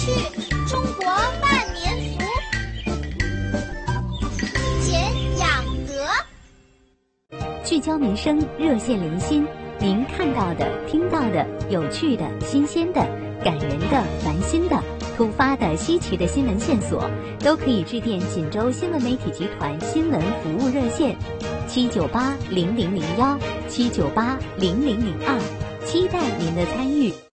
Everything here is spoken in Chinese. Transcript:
趣，中国万年福。医简养德， 聚焦民生，热线连心。您看到的、听到的、有趣的、新鲜的、感人的、烦心的、突发的、稀奇的新闻线索，都可以致电锦州新闻媒体集团新闻服务热线7980001，7980002，期待您的参与。